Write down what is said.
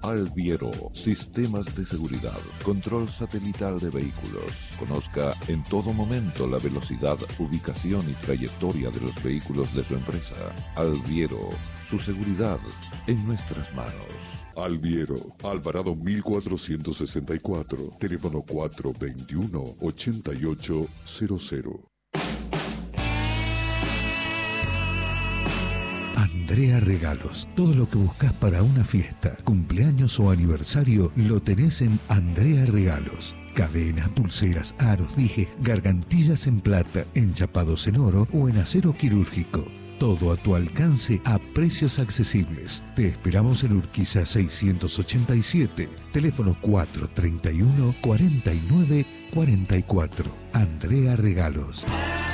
Alviero, sistemas de seguridad, control satelital de vehículos. Conozca en todo momento la velocidad, ubicación y trayectoria de los vehículos de su empresa. Alviero, su seguridad en nuestras manos. Alviero, Alvarado 1464, teléfono 421-8800. Andrea Regalos. Todo lo que buscas para una fiesta, cumpleaños o aniversario lo tenés en Andrea Regalos. Cadenas, pulseras, aros, dijes, gargantillas en plata, enchapados en oro o en acero quirúrgico. Todo a tu alcance a precios accesibles. Te esperamos en Urquiza 687, teléfono 431-4944. Andrea Regalos.